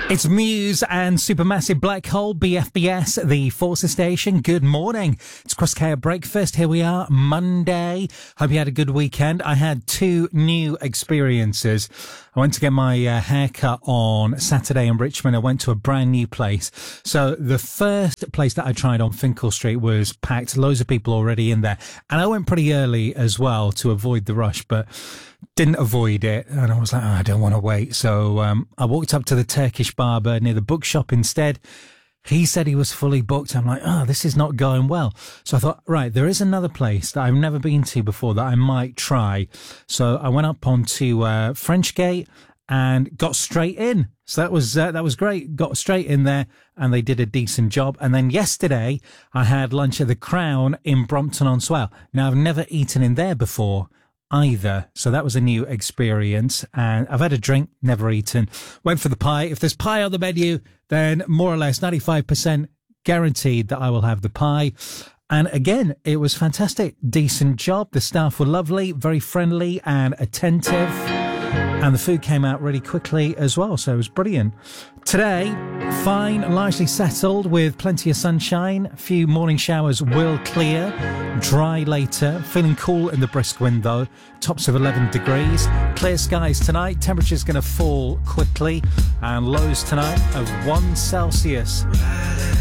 It's Muse and Supermassive Black Hole, BFBS, the Forza station. Good morning. It's Crosscare Breakfast. Here we are, Monday. Hope you had a good weekend. I had two new experiences. I went to get my haircut on Saturday in Richmond. I went to a brand new place. So the first place that I tried on Finkel Street was packed. Loads of people already in there. And I went pretty early as well to avoid the rush, but didn't avoid it. And I was like, I don't want to wait. So I walked up to the Turkish barber near the bookshop instead. He said he was fully booked. I'm like, this is not going well. So I thought, right, there is another place that I've never been to before that I might try. So I went up onto French Gate and got straight in. So that was great. Got straight in there and they did a decent job. And then yesterday I had lunch at the Crown in Brompton-on-Swale. Now I've never eaten in there before either. So that was a new experience. And I've had a drink, never eaten. Went for the pie. If there's pie on the menu, then more or less 95% guaranteed that I will have the pie. And again, it was fantastic. Decent job. The staff were lovely, very friendly and attentive. And the food came out really quickly as well, so it was brilliant. Today, fine, largely settled with plenty of sunshine. A few morning showers will clear. Dry later. Feeling cool in the brisk wind though. Tops of 11 degrees. Clear skies tonight. Temperature's going to fall quickly. And lows tonight of 1 Celsius.